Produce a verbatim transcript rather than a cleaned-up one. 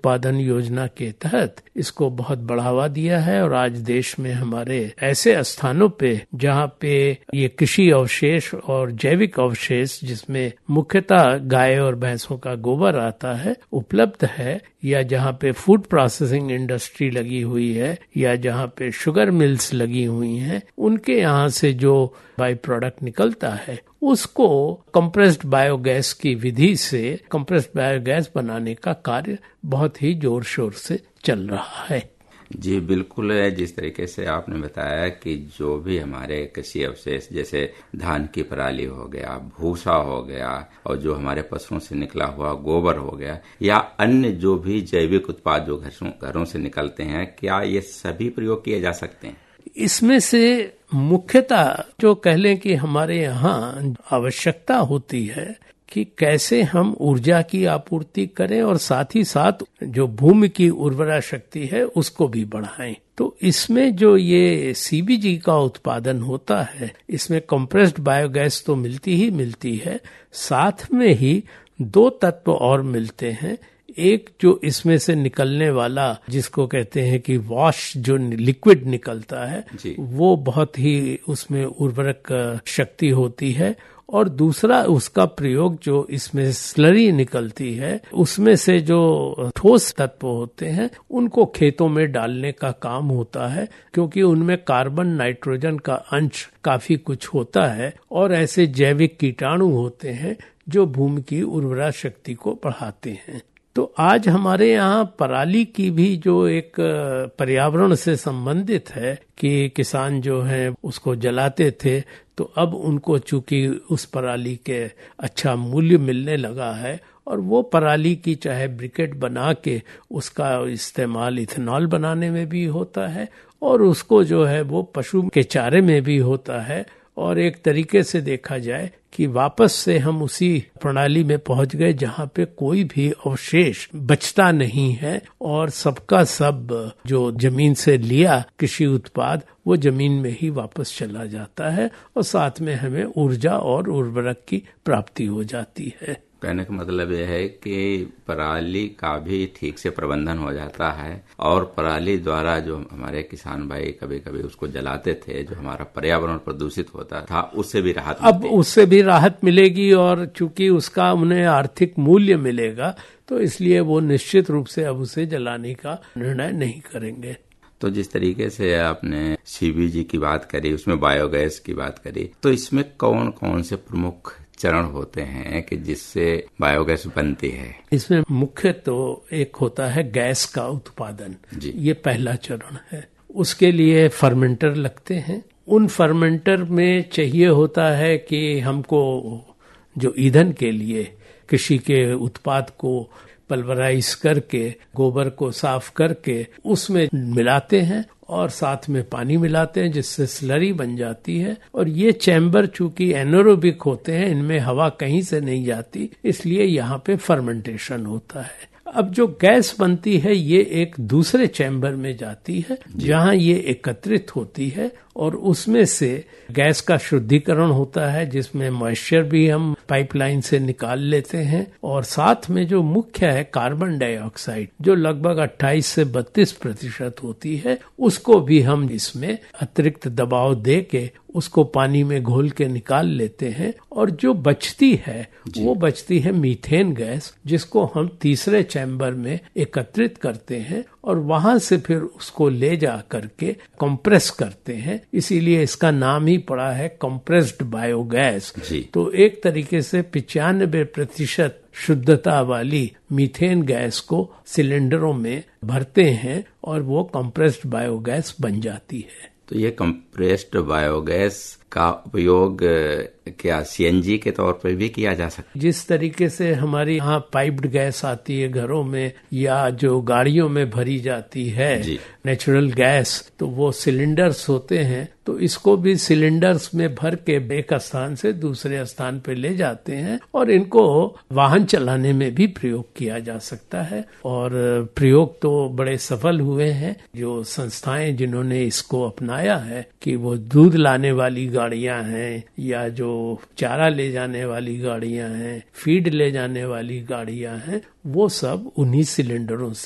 उत्पादन योजना के तहत इसको बहुत बढ़ावा दिया है और आज देश में हमारे ऐसे स्थानों पे जहाँ पे ये कृषि अवशेष और जैविक अवशेष जिसमें मुख्यतः गाय और भैंसों का गोबर आता है उपलब्ध है, या जहाँ पे फूड प्रोसेसिंग इंडस्ट्री लगी हुई है, या जहाँ पे शुगर मिल्स लगी हुई हैं, उनके यहाँ से जो बाई प्रोडक्ट निकलता है उसको कंप्रेस्ड बायोगैस की विधि से कंप्रेस्ड बायोगैस बनाने का कार्य बहुत ही जोर शोर से चल रहा है। जी बिल्कुल, जिस तरीके से आपने बताया कि जो भी हमारे कृषि अवशेष जैसे धान की पराली हो गया, भूसा हो गया, और जो हमारे पशुओं से निकला हुआ गोबर हो गया, या अन्य जो भी जैविक उत्पाद जो घरों घरों से निकलते हैं, क्या ये सभी प्रयोग किए जा सकते हैं? इसमें से मुख्यतः जो कह लें कि हमारे यहाँ आवश्यकता होती है कि कैसे हम ऊर्जा की आपूर्ति करें और साथ ही साथ जो भूमि की उर्वरा शक्ति है उसको भी बढ़ाएं। तो इसमें जो ये सीबीजी का उत्पादन होता है, इसमें कंप्रेस्ड बायोगैस तो मिलती ही मिलती है, साथ में ही दो तत्व और मिलते हैं। एक जो इसमें से निकलने वाला जिसको कहते हैं कि वॉश जो लिक्विड निकलता है वो बहुत ही उसमें उर्वरक शक्ति होती है, और दूसरा उसका प्रयोग जो इसमें स्लरी निकलती है उसमें से जो ठोस तत्व होते हैं उनको खेतों में डालने का काम होता है, क्योंकि उनमें कार्बन नाइट्रोजन का अंश काफी कुछ होता है और ऐसे जैविक कीटाणु होते हैं जो भूमि की उर्वरा शक्ति को बढ़ाते हैं। तो आज हमारे यहाँ पराली की भी जो एक पर्यावरण से संबंधित है कि किसान जो हैं उसको जलाते थे, तो अब उनको चूंकि उस पराली के अच्छा मूल्य मिलने लगा है और वो पराली की चाहे ब्रिकेट बना के उसका इस्तेमाल इथेनॉल बनाने में भी होता है और उसको जो है वो पशु के चारे में भी होता है, और एक तरीके से देखा जाए कि वापस से हम उसी प्रणाली में पहुंच गए जहां पे कोई भी अवशेष बचता नहीं है और सबका सब जो जमीन से लिया कृषि उत्पाद वो जमीन में ही वापस चला जाता है और साथ में हमें ऊर्जा और उर्वरक की प्राप्ति हो जाती है। कहने का मतलब यह है कि पराली का भी ठीक से प्रबंधन हो जाता है, और पराली द्वारा जो हमारे किसान भाई कभी कभी उसको जलाते थे, जो हमारा पर्यावरण प्रदूषित होता था, उससे भी राहत अब उससे भी राहत मिलेगी, और चूंकि उसका उन्हें आर्थिक मूल्य मिलेगा तो इसलिए वो निश्चित रूप से अब उसे जलाने का निर्णय नहीं करेंगे। तो जिस तरीके से आपने सीबीजी की बात करी, उसमें बायोगैस की बात करी, तो इसमें कौन कौन से प्रमुख चरण होते हैं कि जिससे बायोगैस बनती है? इसमें मुख्य तो एक होता है गैस का उत्पादन, ये पहला चरण है। उसके लिए फर्मेंटर लगते हैं। उन फर्मेंटर में चाहिए होता है कि हमको जो ईंधन के लिए कृषि के उत्पाद को पल्वराइज करके गोबर को साफ करके उसमें मिलाते हैं और साथ में पानी मिलाते हैं जिससे स्लरी बन जाती है। और ये चैम्बर चूंकि एनारोबिक होते हैं, इनमें हवा कहीं से नहीं जाती, इसलिए यहाँ पे फर्मेंटेशन होता है। अब जो गैस बनती है ये एक दूसरे चैम्बर में जाती है जहाँ ये एकत्रित होती है और उसमें से गैस का शुद्धिकरण होता है जिसमें मॉइस्चर भी हम पाइपलाइन से निकाल लेते हैं, और साथ में जो मुख्य है कार्बन डाइऑक्साइड जो लगभग अट्ठाईस से बत्तीस प्रतिशत होती है, उसको भी हम इसमें अतिरिक्त दबाव दे के उसको पानी में घोल के निकाल लेते हैं। और जो बचती है वो बचती है मीथेन गैस, जिसको हम तीसरे चैम्बर में एकत्रित करते हैं और वहां से फिर उसको ले जा करके कंप्रेस करते हैं, इसीलिए इसका नाम ही पड़ा है कंप्रेस्ड बायोगैस। तो एक तरीके से पिचानबे प्रतिशत शुद्धता वाली मीथेन गैस को सिलेंडरों में भरते हैं और वो कंप्रेस्ड बायोगैस बन जाती है। तो ये कंप्रेस्ड बायोगैस का उपयोग क्या सीएनजी के तौर पर भी किया जा सकता है? जिस तरीके से हमारी यहाँ पाइप्ड गैस आती है घरों में या जो गाड़ियों में भरी जाती है नेचुरल गैस, तो वो सिलेंडर्स होते हैं, तो इसको भी सिलेंडर्स में भर के एक स्थान से दूसरे स्थान पे ले जाते हैं और इनको वाहन चलाने में भी प्रयोग किया जा सकता है। और प्रयोग तो बड़े सफल हुए हैं। जो संस्थाएं जिन्होंने इसको अपनाया है कि वो दूध लाने वाली गाड़ियां हैं या जो चारा ले जाने वाली गाड़ियां हैं, फीड ले जाने वाली गाड़ियां हैं, वो सब उन्हीं सिलेंडरों से